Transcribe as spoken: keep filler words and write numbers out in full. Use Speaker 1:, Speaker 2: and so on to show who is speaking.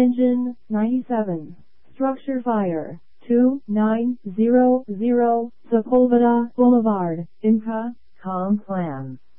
Speaker 1: Engine ninety-seven. Structure fire. two nine zero zero Sepulveda Boulevard, Inca, Complan.